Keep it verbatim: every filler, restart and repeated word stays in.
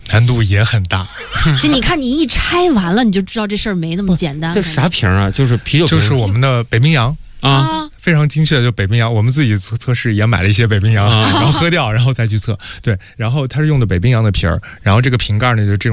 难度也很大。 就你看，你一拆完了，你就知道这事儿没那么简单。 这啥瓶啊？就是啤酒瓶， 就是我们的北冰洋。 啊， 非常精确的，就北冰洋，我们自己测测试也买了一些北冰洋， 啊、 然后喝掉，然后再去测。对，然后它是用的北冰洋的瓶儿，然后这个瓶盖呢，就这种。